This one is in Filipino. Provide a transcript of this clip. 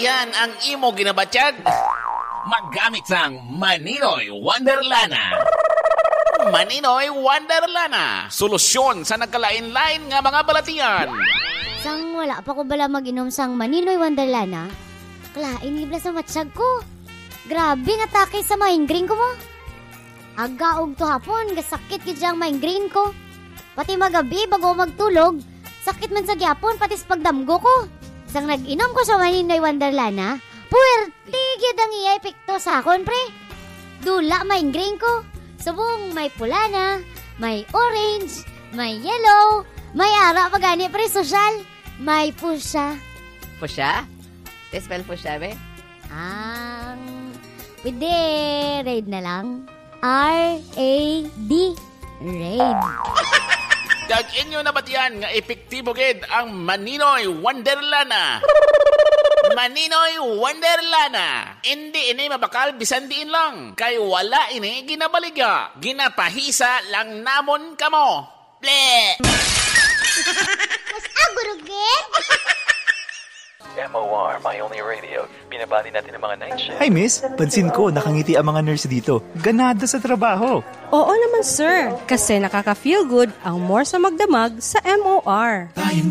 batihan ang imo ginabatyag? Maggamit sang Maninoy Wonderlana. Maninoy Wonderlana. Solusyon sa nagkalain-lain nga mga balatian. Sang wala pa ko bala mag-inom sang Maninoy Wonderlana, klain libla sa matsyag ko. Grabe nga takay sa migraine ko mo. Agaog to hapon, gasakit kidyang migraine ko. Pati magabi bago magtulog, sakit man sa gyapon pati sa pagdamgo ko. Sang nag-inom ko sa Maninoy Wonderlana, puwerte gyud ang iya epekto sa akon, pre. Dula migraine ko. Subong may pula na, may orange, may yellow, may ara pa gani, pre, social. May pusya. Pusya? Spell pusya, be? Pwede, raid na lang. R-A-D. Raid. Dag inyo na batian nga epektibo gid ang Maninoy Wonderlana. Maninoy Wonderlana. Hindi ini mabakal bisan diin lang. Kay wala ini ginabaligya. Ginapahisa lang namon kamo. Ble! Mas agurugin? MOR, My Only Radio. Binabati natin ang mga night shift. Hi miss, pansin ko nakangiti ang mga nurse dito. Ganado sa trabaho. Oo naman sir, kasi nakaka-feel good ang more sa magdamag sa MOR.